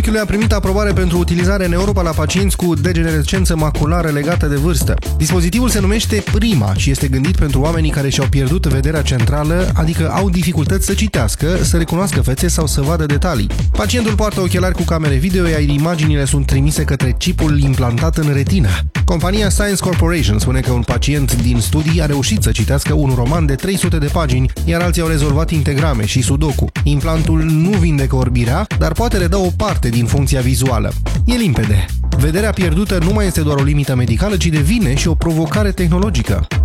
ochiului a primit aprobare pentru utilizare în Europa la pacienți cu degenerescență maculară legată de vârstă. Dispozitivul se numește Prima și este gândit pentru oamenii care și-au pierdut vederea centrală, adică au dificultăți să citească, să recunoască fețe sau să vadă detalii. Pacientul poartă ochelari cu camere video, iar imaginile sunt trimise către chipul implantat în retină. Compania Science Corporation spune că un pacient din studii a reușit să citească un roman de 300 de pagini, iar alții au rezolvat integrame și sudoku. Implantul nu vindecă orbirea, dar poate reda o parte din funcția vizuală. E limpede. Vederea pierdută nu mai este doar o limită medicală, ci devine și o provocare tehnologică.